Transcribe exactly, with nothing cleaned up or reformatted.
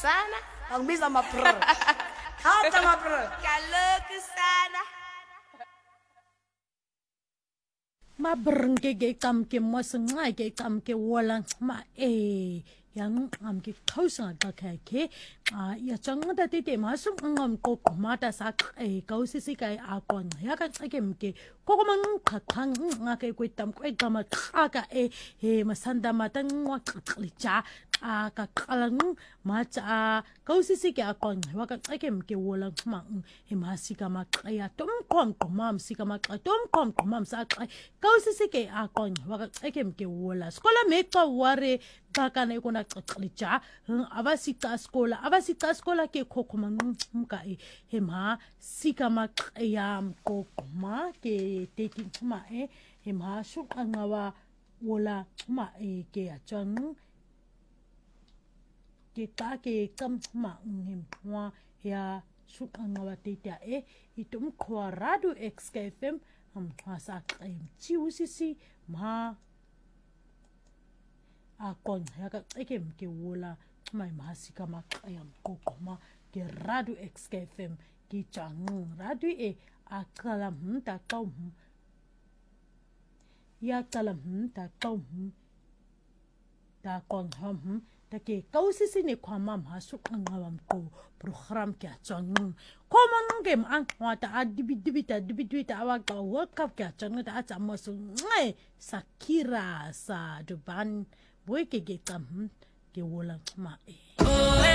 sana. Angibiza ama-brr. Hatha ama-brr. Kaloku sana. Mabrnke ke kamke mosenxa ke kamke wola ma eh yang amke khausa ka ke a ya changda tete masum ngam ko mata sa eh kausisi kai akon ya ka ke mke ko ko mang khakhang nga ke ko tam ko kama ka e he masanda mata ngwa klicha a ka kalang macha kausisi ke akon wa ka ke mke wola ma he masika ma ya tom kom kom mam sika ma tom kom kom mam sa kausisi ke akon wa ka ke mke wola skola me ka ware baka na ikona xixilija abasika skola abasika skola ke khokoma mka e hema sika maqya mkokoma ke teki ma e hema shuqanga wa wola ma e ke achang ke ka ke kam ma ngim wa ya shuqanga wa teta e itum khwaradu X K F M am khasa qem chiusisi ma akon yaka eke mke wola mai masika makaya mkokoma ke radu X K F M ki changu radu e akala mta kau ya kala mta kau ta kon ham ta ke kausisi ne kwama masuk ngawam ko program ke changu koma ngem an wata adibi dibi ta dibi dibi ta awaka world cup ke changu ta achamo su ngai sakira sa duban boy ke ke kam ke wola ma e